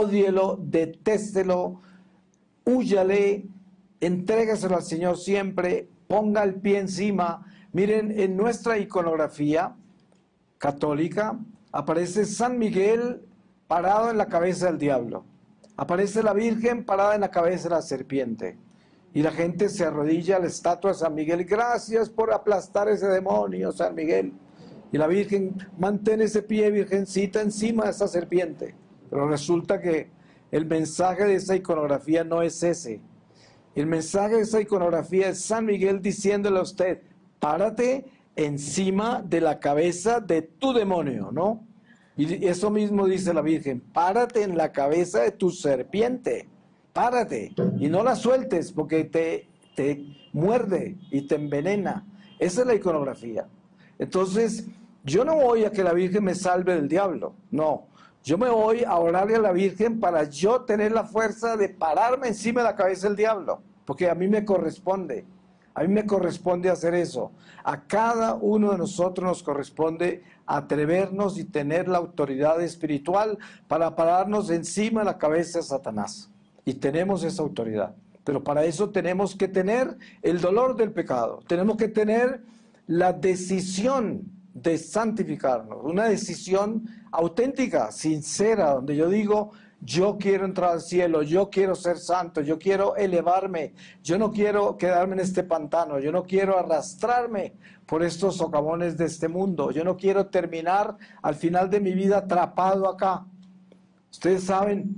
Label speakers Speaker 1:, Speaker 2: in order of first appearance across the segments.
Speaker 1: ódielo, detéstelo, húyale, entrégaselo al Señor siempre, ponga el pie encima. Miren, en nuestra iconografía católica aparece San Miguel parado en la cabeza del diablo, aparece la Virgen parada en la cabeza de la serpiente, y la gente se arrodilla a la estatua de San Miguel. Gracias por aplastar ese demonio, San Miguel. Y la Virgen, mantén ese pie, Virgencita, encima de esa serpiente. Pero resulta que el mensaje de esa iconografía no es ese. El mensaje de esa iconografía es San Miguel diciéndole a usted: párate encima de la cabeza de tu demonio, ¿no? Y eso mismo dice la Virgen: párate en la cabeza de tu serpiente, párate y no la sueltes porque te muerde y te envenena. Esa es la iconografía. Entonces, yo no voy a que la Virgen me salve del diablo, no. Yo me voy a orarle a la Virgen para yo tener la fuerza de pararme encima de la cabeza del diablo, porque a mí me corresponde. A mí me corresponde hacer eso. A cada uno de nosotros nos corresponde atrevernos y tener la autoridad espiritual para pararnos encima de la cabeza de Satanás. Y tenemos esa autoridad. Pero para eso tenemos que tener el dolor del pecado. Tenemos que tener la decisión de santificarnos. Una decisión auténtica, sincera, donde yo digo: yo quiero entrar al cielo, yo quiero ser santo, yo quiero elevarme, yo no quiero quedarme en este pantano, yo no quiero arrastrarme por estos socavones de este mundo, yo no quiero terminar al final de mi vida atrapado acá. Ustedes saben,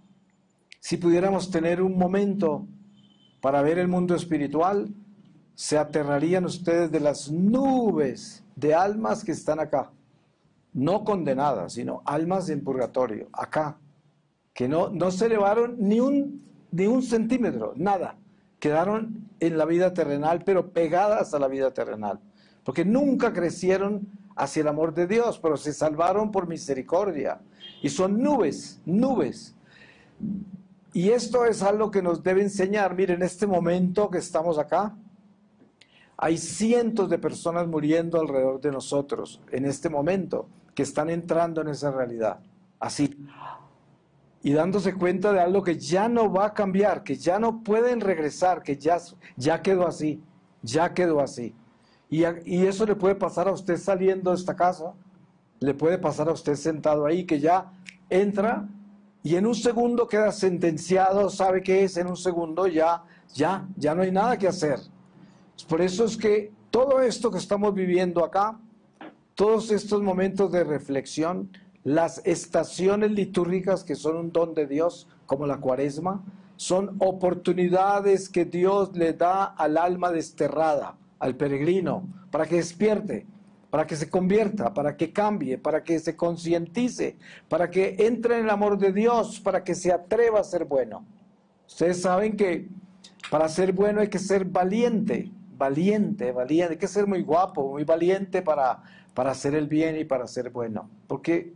Speaker 1: si pudiéramos tener un momento para ver el mundo espiritual, se aterrarían ustedes de las nubes de almas que están acá, no condenadas, sino almas en purgatorio, acá, que no se elevaron ni un centímetro, nada. Quedaron en la vida terrenal, pero pegadas a la vida terrenal, porque nunca crecieron hacia el amor de Dios, pero se salvaron por misericordia. Y son nubes, nubes. Y esto es algo que nos debe enseñar. Miren, en este momento que estamos acá, hay cientos de personas muriendo alrededor de nosotros, en este momento, que están entrando en esa realidad, así. Y dándose cuenta de algo que ya no va a cambiar, que ya no pueden regresar, que ya quedó así, ya quedó así. Y eso le puede pasar a usted saliendo de esta casa, le puede pasar a usted sentado ahí, que ya entra y en un segundo queda sentenciado. ¿Sabe qué es? En un segundo ya no hay nada que hacer. Por eso es que todo esto que estamos viviendo acá, todos estos momentos de reflexión, las estaciones litúrgicas que son un don de Dios, como la Cuaresma, son oportunidades que Dios le da al alma desterrada, al peregrino, para que despierte, para que se convierta, para que cambie, para que se concientice, para que entre en el amor de Dios, para que se atreva a ser bueno. Ustedes saben que para ser bueno hay que ser valiente, valiente, hay que ser muy guapo, muy valiente para hacer el bien y para ser bueno, porque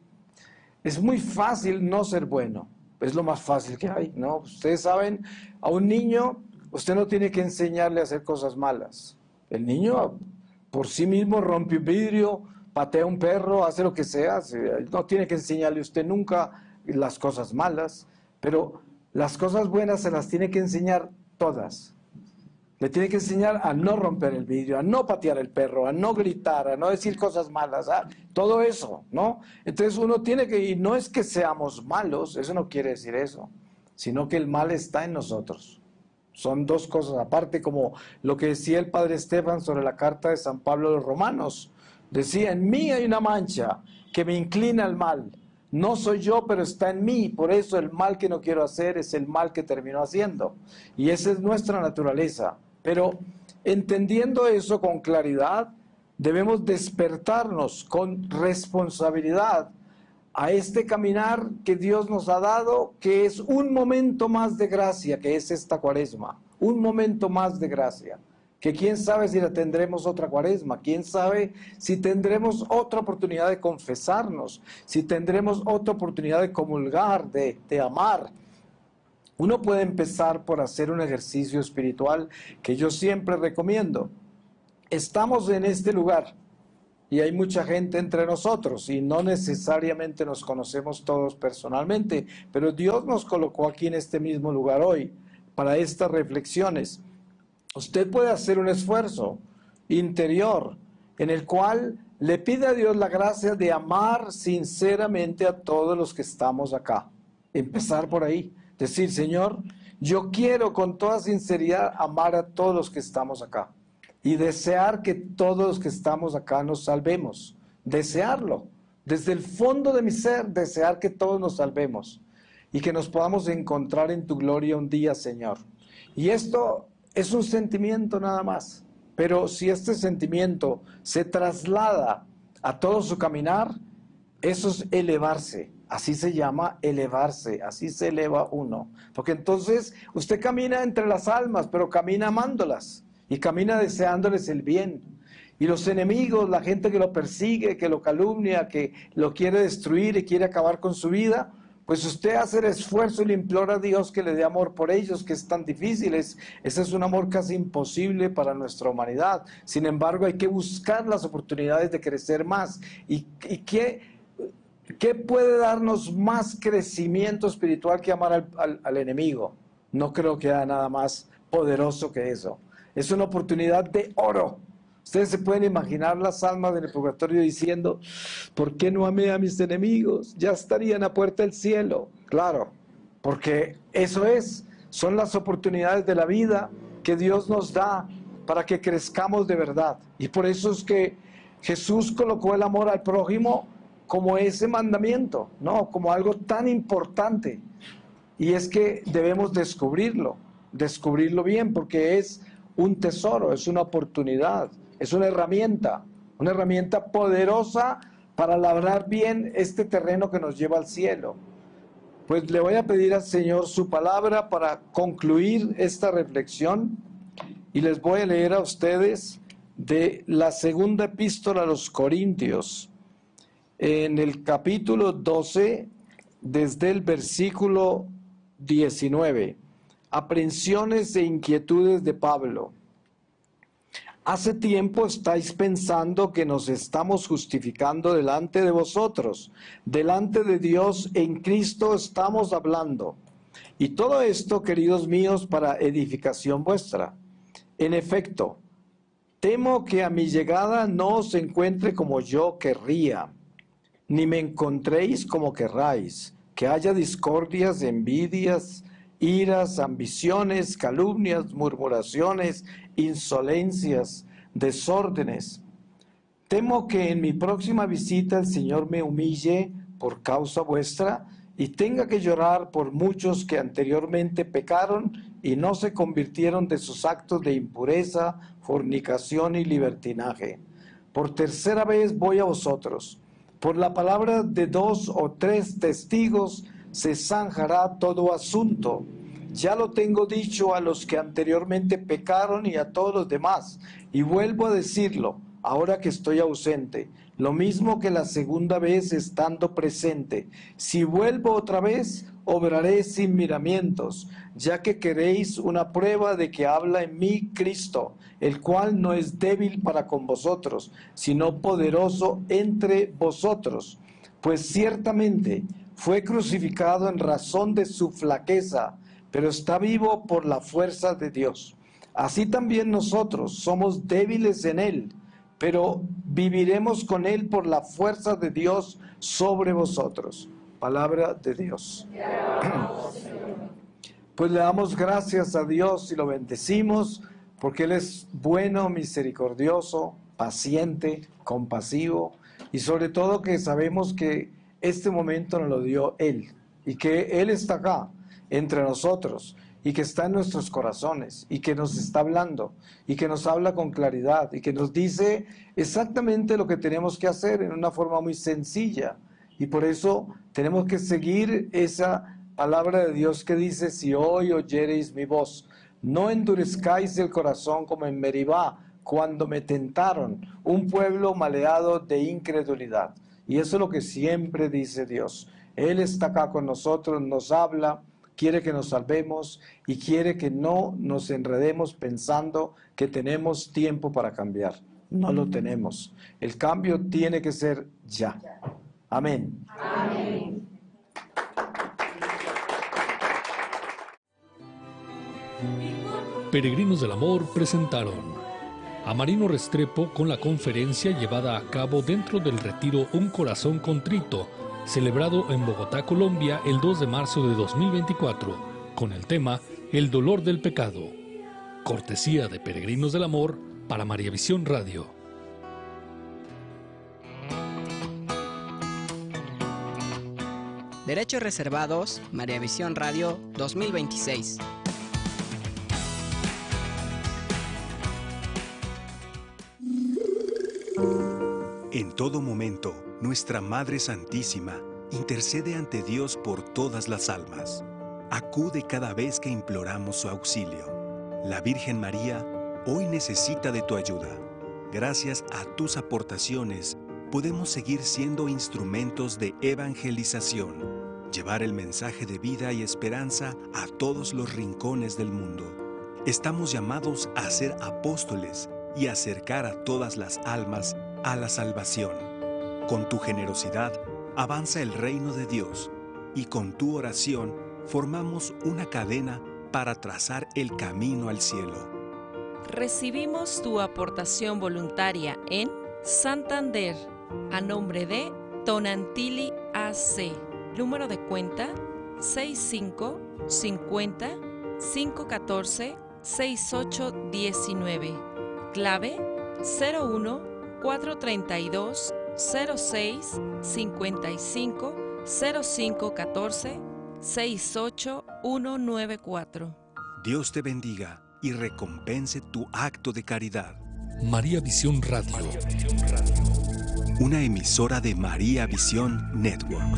Speaker 1: es muy fácil no ser bueno, es lo más fácil que hay, ¿no? Ustedes saben, a un niño usted no tiene que enseñarle a hacer cosas malas. El niño por sí mismo rompe un vidrio, patea un perro, hace lo que sea. No tiene que enseñarle usted nunca las cosas malas, pero las cosas buenas se las tiene que enseñar todas. Le tiene que enseñar a no romper el vidrio, a no patear el perro, a no gritar, a no decir cosas malas, todo eso, ¿no? Entonces uno tiene que, y no es que seamos malos, eso no quiere decir eso, sino que el mal está en nosotros. Son dos cosas aparte, como lo que decía el padre Esteban sobre la carta de San Pablo a los Romanos. Decía: en mí hay una mancha que me inclina al mal. No soy yo, pero está en mí. Por eso el mal que no quiero hacer es el mal que termino haciendo. Y esa es nuestra naturaleza. Pero entendiendo eso con claridad, debemos despertarnos con responsabilidad a este caminar que Dios nos ha dado, que es un momento más de gracia, que es esta Cuaresma, un momento más de gracia, que quién sabe si la tendremos otra Cuaresma, quién sabe si tendremos otra oportunidad de confesarnos, si tendremos otra oportunidad de comulgar, de amar. Uno puede empezar por hacer un ejercicio espiritual que yo siempre recomiendo. Estamos en este lugar, y hay mucha gente entre nosotros y no necesariamente nos conocemos todos personalmente, pero Dios nos colocó aquí en este mismo lugar hoy para estas reflexiones. Usted puede hacer un esfuerzo interior en el cual le pide a Dios la gracia de amar sinceramente a todos los que estamos acá. Empezar por ahí. Decir, Señor, yo quiero con toda sinceridad amar a todos los que estamos acá. Y desear que todos los que estamos acá nos salvemos. Desearlo. Desde el fondo de mi ser, desear que todos nos salvemos. Y que nos podamos encontrar en tu gloria un día, Señor. Y esto es un sentimiento nada más. Pero si este sentimiento se traslada a todo su caminar, eso es elevarse. Así se llama elevarse, así se eleva uno. Porque entonces usted camina entre las almas, pero camina amándolas y camina deseándoles el bien. Y los enemigos, la gente que lo persigue, que lo calumnia, que lo quiere destruir y quiere acabar con su vida, pues usted hace el esfuerzo y le implora a Dios que le dé amor por ellos, que es tan difícil. Ese es un amor casi imposible para nuestra humanidad. Sin embargo, hay que buscar las oportunidades de crecer más. ¿Y qué puede darnos más crecimiento espiritual que amar al enemigo? No creo que haya nada más poderoso que eso. Es una oportunidad de oro. Ustedes se pueden imaginar las almas del purgatorio diciendo, ¿por qué no amé a mis enemigos? Ya estarían a puerta del cielo. Claro, porque eso son las oportunidades de la vida que Dios nos da para que crezcamos de verdad. Y por eso es que Jesús colocó el amor al prójimo como ese mandamiento, ¿no? Como algo tan importante. Y es que debemos descubrirlo bien, porque es un tesoro, es una oportunidad, es una herramienta poderosa para labrar bien este terreno que nos lleva al cielo. Pues le voy a pedir al Señor su palabra para concluir esta reflexión y les voy a leer a ustedes de la segunda epístola a los Corintios, en el capítulo 12, desde el versículo 19, aprensiones e inquietudes de Pablo. Hace tiempo estáis pensando que nos estamos justificando delante de vosotros, delante de Dios en Cristo estamos hablando. Y todo esto, queridos míos, para edificación vuestra. En efecto, temo que a mi llegada no os encuentre como yo querría, ni me encontréis como querráis, que haya discordias, envidias, iras, ambiciones, calumnias, murmuraciones, insolencias, desórdenes. Temo que en mi próxima visita el Señor me humille por causa vuestra y tenga que llorar por muchos que anteriormente pecaron y no se convirtieron de sus actos de impureza, fornicación y libertinaje. Por tercera vez voy a vosotros. Por la palabra de 2 o 3 testigos se zanjará todo asunto. Ya lo tengo dicho a los que anteriormente pecaron y a todos los demás, y vuelvo a decirlo, ahora que estoy ausente, lo mismo que la segunda vez estando presente. Si vuelvo otra vez, obraré sin miramientos, ya que queréis una prueba de que habla en mí Cristo, el cual no es débil para con vosotros, sino poderoso entre vosotros. Pues ciertamente fue crucificado en razón de su flaqueza, pero está vivo por la fuerza de Dios. Así también nosotros somos débiles en él, pero viviremos con él por la fuerza de Dios sobre vosotros. Palabra de Dios. Pues le damos gracias a Dios y lo bendecimos porque Él es bueno, misericordioso, paciente, compasivo y sobre todo que sabemos que este momento nos lo dio Él y que Él está acá entre nosotros y que está en nuestros corazones y que nos está hablando y que nos habla con claridad y que nos dice exactamente lo que tenemos que hacer en una forma muy sencilla. Y por eso tenemos que seguir esa palabra de Dios que dice, si hoy oyereis mi voz, no endurezcáis el corazón como en Meribá, cuando me tentaron, un pueblo maleado de incredulidad. Y eso es lo que siempre dice Dios. Él está acá con nosotros, nos habla, quiere que nos salvemos y quiere que no nos enredemos pensando que tenemos tiempo para cambiar. no lo tenemos. El cambio tiene que ser ya. Amén.
Speaker 2: Amén.
Speaker 3: Peregrinos del Amor presentaron a Marino Restrepo con la conferencia llevada a cabo dentro del retiro Un Corazón Contrito, celebrado en Bogotá, Colombia, el 2 de marzo de 2024, con el tema El dolor del pecado. Cortesía de Peregrinos del Amor para María Visión Radio.
Speaker 4: Derechos reservados, María Visión Radio 2026.
Speaker 5: En todo momento, nuestra Madre Santísima intercede ante Dios por todas las almas. Acude cada vez que imploramos su auxilio. La Virgen María hoy necesita de tu ayuda. Gracias a tus aportaciones, podemos seguir siendo instrumentos de evangelización, llevar el mensaje de vida y esperanza a todos los rincones del mundo. Estamos llamados a ser apóstoles y acercar a todas las almas a la salvación. Con tu generosidad avanza el reino de Dios y con tu oración formamos una cadena para trazar el camino al cielo.
Speaker 6: Recibimos tu aportación voluntaria en Santander, a nombre de Tonantili AC, número de cuenta 6550-514-6819, clave 01-432-06-55-0514-68194.
Speaker 5: Dios te bendiga y recompense tu acto de caridad.
Speaker 3: María Visión Radio.
Speaker 5: Una emisora de María Visión Network.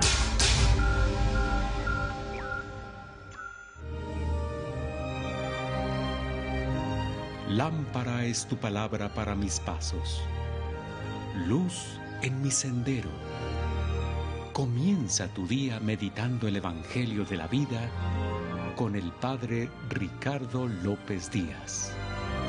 Speaker 7: Lámpara es tu palabra para mis pasos, luz en mi sendero. Comienza tu día meditando el Evangelio de la vida con el Padre Ricardo López Díaz.